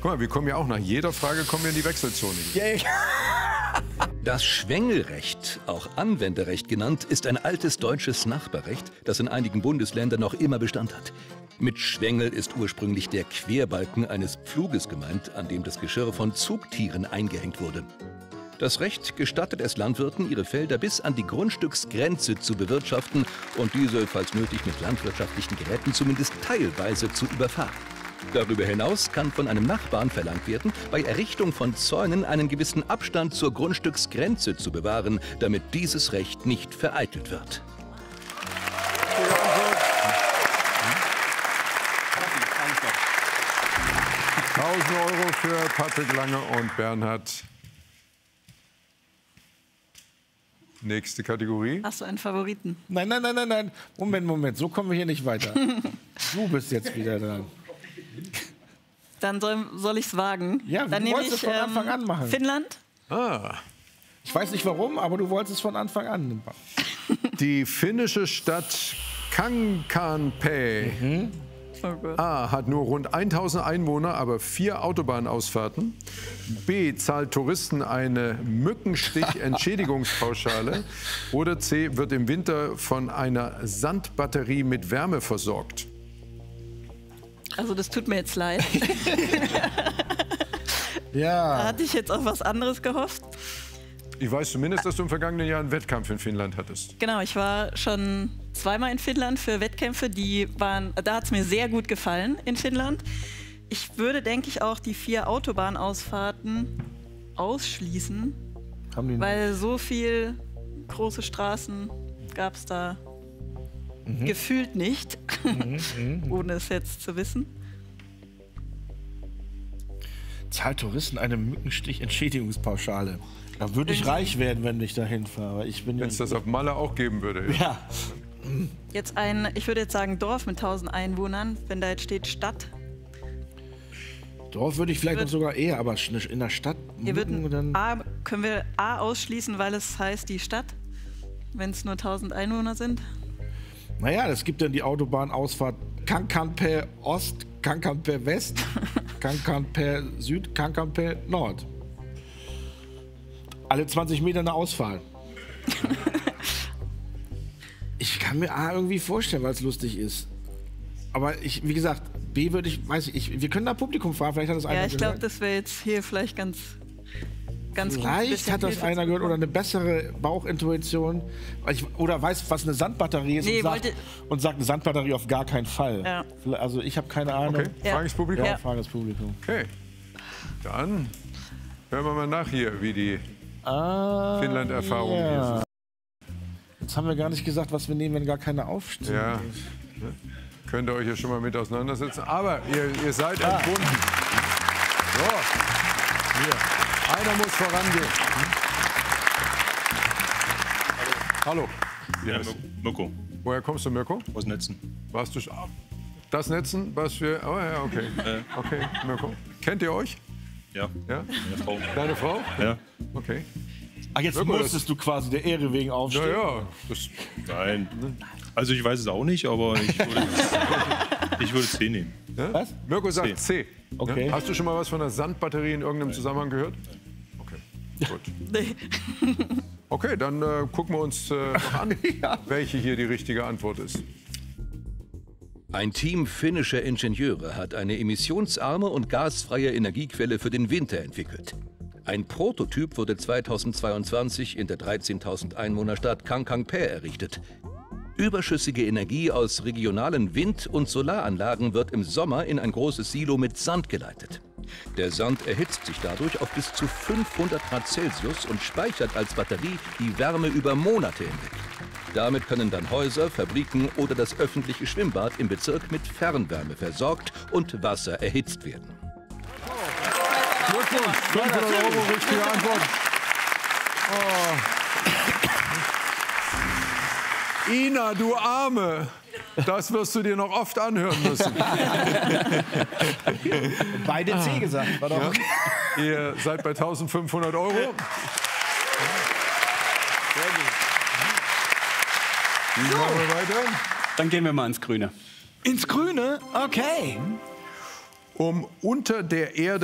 Guck mal, wir kommen ja auch nach jeder Frage kommen wir in die Wechselzone. Das Schwengelrecht, auch Anwenderrecht genannt, ist ein altes deutsches Nachbarrecht, das in einigen Bundesländern noch immer Bestand hat. Mit Schwengel ist ursprünglich der Querbalken eines Pfluges gemeint, an dem das Geschirr von Zugtieren eingehängt wurde. Das Recht gestattet es Landwirten, ihre Felder bis an die Grundstücksgrenze zu bewirtschaften und diese, falls nötig, mit landwirtschaftlichen Geräten zumindest teilweise zu überfahren. Darüber hinaus kann von einem Nachbarn verlangt werden, bei Errichtung von Zäunen einen gewissen Abstand zur Grundstücksgrenze zu bewahren, damit dieses Recht nicht vereitelt wird. 1.000 € für Patrick Lange und Bernhard. Nächste Kategorie. Hast du einen Favoriten? Nein, nein, nein, nein, nein. Moment. So kommen wir hier nicht weiter. Du bist jetzt wieder dran. Dann soll ich es wagen. Ja, dann du wolltest es von Anfang an machen. Finnland? Ah. Ich weiß nicht warum, aber du wolltest es von Anfang an. Die finnische Stadt Kankaanpää A hat nur rund 1000 Einwohner, aber 4 Autobahnausfahrten. B zahlt Touristen eine Mückenstich-Entschädigungspauschale. Oder C wird im Winter von einer Sandbatterie mit Wärme versorgt. Also das tut mir jetzt leid. Ja. Da hatte ich jetzt auf was anderes gehofft. Ich weiß zumindest, dass du im vergangenen Jahr einen Wettkampf in Finnland hattest. Genau, ich war schon zweimal in Finnland für Wettkämpfe. Da hat es mir sehr gut gefallen in Finnland. Ich würde, denke ich, auch die 4 Autobahnausfahrten ausschließen, weil so viel große Straßen gab es da gefühlt nicht, ohne es jetzt zu wissen. Zahlt Touristen eine Mückenstich-Entschädigungspauschale. Da würde ich reich werden, wenn ich da hinfahre. Wenn es das auf Malle auch geben würde. Ja. Jetzt ich würde jetzt sagen Dorf mit 1000 Einwohnern, wenn da jetzt steht Stadt. Dorf würde ich vielleicht noch sogar eher, aber in der Stadt können wir A ausschließen, weil es heißt die Stadt, wenn es nur 1000 Einwohner sind? Naja, es gibt dann die Autobahnausfahrt Kankaanpää Ost, Kankaanpää West, Kankaanpää Süd, Kankaanpää Nord. Alle 20 Meter eine Ausfahrt. Ich kann mir A irgendwie vorstellen, weil es lustig ist. Aber wie gesagt, B würde wir können da Publikum fragen, vielleicht hat das einer gesagt. Ja, ich glaube, gesagt. das wäre jetzt hier vielleicht ganz Vielleicht hat das einer gehört oder eine bessere Bauchintuition. Oder weiß, was eine Sandbatterie ist und sagt eine Sandbatterie auf gar keinen Fall. Ja. Also ich habe keine Ahnung. Okay, Frage ins Publikum? Ja, Frage ins Publikum. Okay, dann hören wir mal nach hier, wie die Finnland-Erfahrung ist. Jetzt haben wir gar nicht gesagt, was wir nehmen, wenn gar keine aufstehen. Ja, könnt ihr euch ja schon mal mit auseinandersetzen. Aber ihr seid entbunden. So, hier. Einer muss vorangehen. Hallo. Ja, Mirko. Woher kommst du, Mirko? Aus Netzen. Warst du das Netzen, was wir... Oh ja, okay. Okay, Mirko. Kennt ihr euch? Ja. Ja? Meine Frau. Deine Frau? Ja. Okay. Ach, jetzt Mirko, musstest du quasi der Ehre wegen aufstehen? Ja. Nein. Also ich weiß es auch nicht, aber ich würde C nehmen. Ja? Was? Mirko sagt C. Okay. Ja? Hast du schon mal was von einer Sandbatterie in irgendeinem Zusammenhang gehört? Okay, gut. Nee. Okay, dann gucken wir uns noch an, welche hier die richtige Antwort ist. Ein Team finnischer Ingenieure hat eine emissionsarme und gasfreie Energiequelle für den Winter entwickelt. Ein Prototyp wurde 2022 in der 13.000 Einwohnerstadt Kankaanpää errichtet. Überschüssige Energie aus regionalen Wind- und Solaranlagen wird im Sommer in ein großes Silo mit Sand geleitet. Der Sand erhitzt sich dadurch auf bis zu 500 Grad Celsius und speichert als Batterie die Wärme über Monate hinweg. Damit können dann Häuser, Fabriken oder das öffentliche Schwimmbad im Bezirk mit Fernwärme versorgt und Wasser erhitzt werden. Glückwunsch, 500 €, richtige Antwort. Oh. Ina, du Arme, das wirst du dir noch oft anhören müssen. Beide C gesagt. War doch Ja. Ihr seid bei 1.500 €. Wie machen wir weiter? Dann gehen wir mal ins Grüne. Ins Grüne? Okay. Um unter der Erde